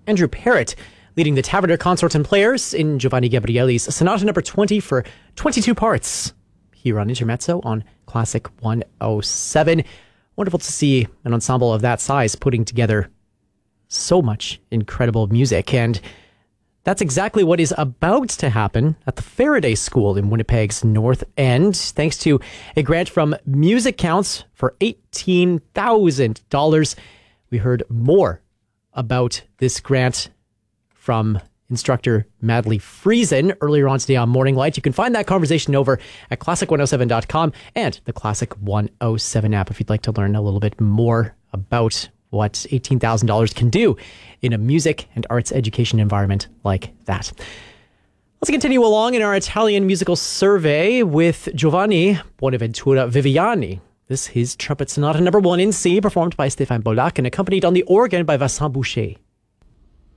Andrew Parrott leading the Taverner Consorts and Players in Giovanni Gabrieli's Sonata number 20 for 22 parts here on Intermezzo on Classic 107. Wonderful to see an ensemble of that size putting together so much incredible music. And that's exactly what is about to happen at the Faraday School in Winnipeg's North End, thanks to a grant from Music Counts for $18,000. We heard more about this grant from instructor Madly Friesen earlier on today on Morning Light. You can find that conversation over at classic107.com and the Classic 107 app if you'd like to learn a little bit more about what $18,000 can do in a music and arts education environment like that. Let's continue along in our Italian musical survey with Giovanni Bonaventura Viviani. This is Trumpet Sonata number 1 in C, performed by Stéphane Bollac and accompanied on the organ by Vincent Boucher.